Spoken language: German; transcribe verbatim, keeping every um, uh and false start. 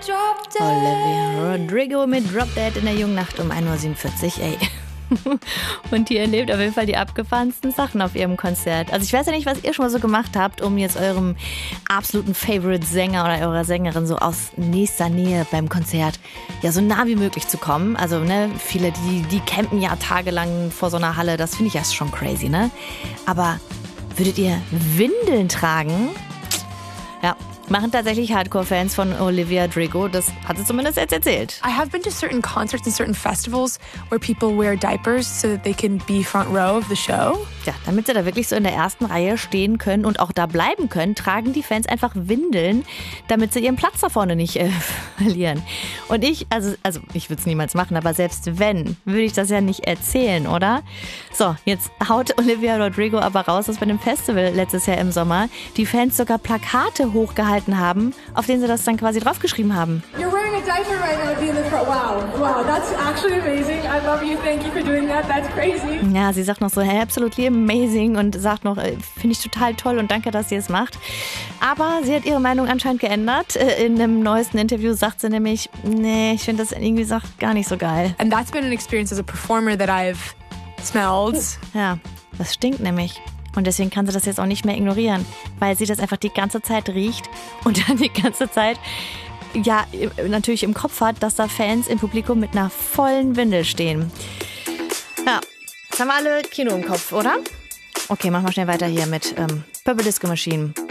Olivia Rodrigo mit Drop Dead in der jungen Nacht um ein Uhr siebenundvierzig, ey. Und die erlebt auf jeden Fall die abgefahrensten Sachen auf ihrem Konzert. Also ich weiß ja nicht, was ihr schon mal so gemacht habt, um jetzt eurem absoluten Favorite-Sänger oder eurer Sängerin so aus nächster Nähe beim Konzert ja so nah wie möglich zu kommen. Also ne, viele, die, die campen ja tagelang vor so einer Halle. Das finde ich ja schon crazy, ne? Aber würdet ihr Windeln tragen? Ja, machen tatsächlich Hardcore-Fans von Olivia Rodrigo. Das hat sie zumindest jetzt erzählt. I have been to certain concerts and certain festivals where people wear diapers so that they can be front row of the show. Ja, damit sie da wirklich so in der ersten Reihe stehen können und auch da bleiben können, tragen die Fans einfach Windeln, damit sie ihren Platz da vorne nicht äh, verlieren. Und ich, also, also ich würde es niemals machen, aber selbst wenn, würde ich das ja nicht erzählen, oder? So, jetzt haut Olivia Rodrigo aber raus, dass bei dem Festival letztes Jahr im Sommer die Fans sogar Plakate hochgehalten haben, auf denen sie das dann quasi draufgeschrieben haben. You're wearing a diaper right now, be in the front. Wow, wow, that's actually amazing. I love you. Thank you for doing that. That's crazy. Ja, sie sagt noch so, hey, absolutely amazing und sagt noch, finde ich total toll und danke, dass sie es macht. Aber sie hat ihre Meinung anscheinend geändert. In einem neuesten Interview sagt sie nämlich, nee, ich finde das irgendwie so gar nicht so geil. And that's been an experience as a performer that I've smelled. Ja, das stinkt nämlich. Und deswegen kann sie das jetzt auch nicht mehr ignorieren, weil sie das einfach die ganze Zeit riecht und dann die ganze Zeit ja natürlich im Kopf hat, dass da Fans im Publikum mit einer vollen Windel stehen. Ja, jetzt haben wir alle Kino im Kopf, oder? Okay, machen wir schnell weiter hier mit ähm, Purple Disco Machine.